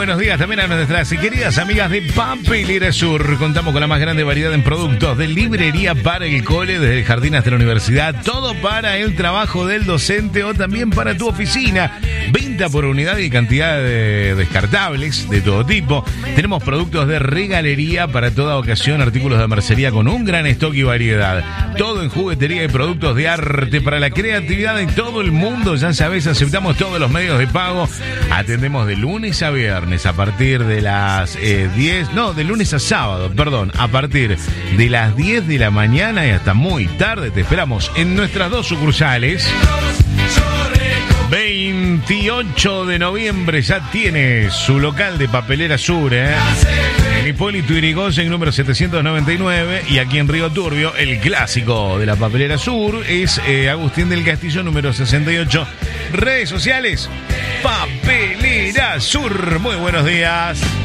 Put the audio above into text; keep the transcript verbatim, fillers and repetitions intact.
buenos días también a nuestras queridas amigas de Papelera Sur. Contamos con la más grande variedad en productos de librería para el cole, desde el jardín hasta la universidad. Todo para el trabajo del docente o también para tu oficina. Venta por unidad y cantidad de descartables de todo tipo. Tenemos productos de regalería para toda ocasión, artículos de mercería con un gran stock y variedad. Todo en juguetería y productos de arte para la creatividad de todo el mundo. Ya sabes, aceptamos todos los medios de pago. Atendemos de lunes a viernes a partir de las eh, diez, no, de lunes a sábado, perdón, a partir de las diez de la mañana y hasta muy tarde. Te esperamos en nuestras dos sucursales. veintiocho de noviembre ya tiene su local de Papelera Sur, ¿eh? En Hipólito Yrigoyen, número setecientos noventa y nueve, y aquí en Río Turbio, el clásico de la Papelera Sur es eh, Agustín del Castillo, número sesenta y ocho. Redes sociales, Papelera Sur. Muy buenos días.